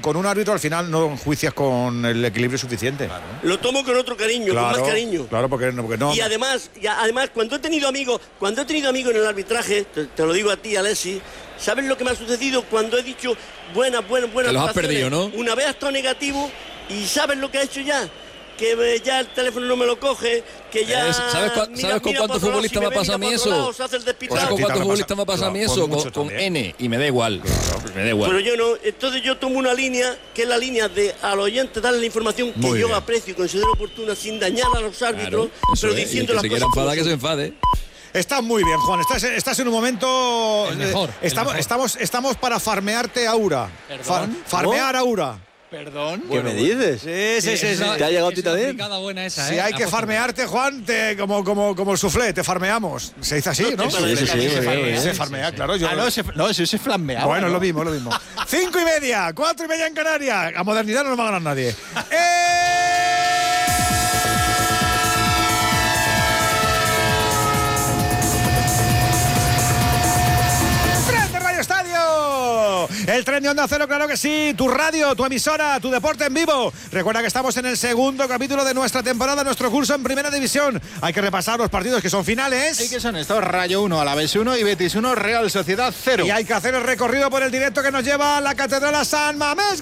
con un árbitro al final no enjuicias con el equilibrio suficiente. Claro. Lo tomo con otro cariño, Claro, con más cariño. Claro, porque no. Y además, cuando he tenido amigos en el arbitraje, te lo digo a ti, Alexis, ¿sabes lo que me ha sucedido cuando he dicho buenas Que los has perdido, ¿no? Una vez ha estado negativo y ¿sabes lo que ha hecho ya? Que ya el teléfono no me lo coge, que ya... ¿Sabes con cuántos futbolistas me ha pasado a mí eso? ¿Sabes con cuántos futbolistas me ha pasado a mí eso? Con N, y me da igual. Me da igual. Pero yo no, entonces yo tomo una línea, que es la línea de al oyente darle la información que yo aprecio y considero oportuna sin dañar a los árbitros, pero diciendo las cosas. Que se quiera enfadar, que se enfade. Estás muy bien, Juan. Estás en un momento... El mejor. Estamos para farmearte Aura. Farmear Aura. ¿Perdón? ¿Qué me dices? Sí. ¿Te ha llegado a ti también? Buena esa, Si hay que farmearte, Juan, como el soufflé, te farmeamos. Se dice así, ¿no? Sí. Se farmea, claro. Eso se flambeaba. Bueno, ¿no? Lo mismo. 5:30, 4:30 en Canarias. A modernidad no nos va a ganar nadie. El tren de Onda Cero, claro que sí. Tu radio, tu emisora, tu deporte en vivo. Recuerda que estamos en el segundo capítulo de nuestra temporada, nuestro curso en Primera División. Hay que repasar los partidos que son finales. ¿Y qué son estos? Rayo 1, Alavés 1 y Betis 1, Real Sociedad 0. Y hay que hacer el recorrido por el directo que nos lleva a la Catedral a San Mamés.